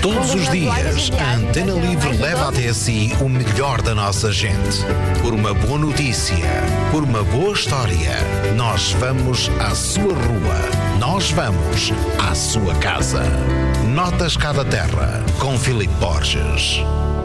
Todos os dias, a Antena Livre leva até si o melhor da nossa gente. Por uma boa notícia, por uma boa história, nós vamos à sua rua, nós vamos à sua casa. Notas Cada Terra, com Filipe Borges.